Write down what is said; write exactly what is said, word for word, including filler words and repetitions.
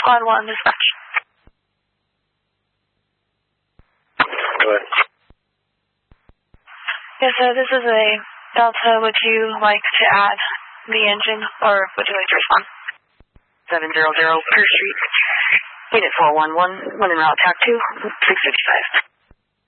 Squad one, dispatch. Go ahead. Yes, sir, this is a Delta. Would you like to add the engine, or would you like to respond? seven zero zero Pier Street. Unit four one one, one en route, T A C two, six fifty-five.